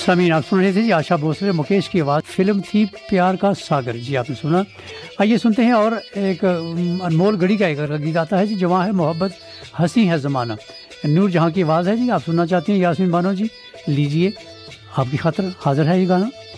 सामीन आप सुन रहे थे जी आशा भोसले मुकेश की आवाज़, फिल्म थी प्यार का सागर जी आपने सुना। आइए सुनते हैं और एक अनमोल गढ़ी का एक गीत आता है जी, जवां है मोहब्बत हंसी है ज़माना। नूर जहां की आवाज़ है जी, आप सुनना चाहती हैं यास्मीन बानो जी, लीजिए आपकी खातिर हाजिर है ये गाना।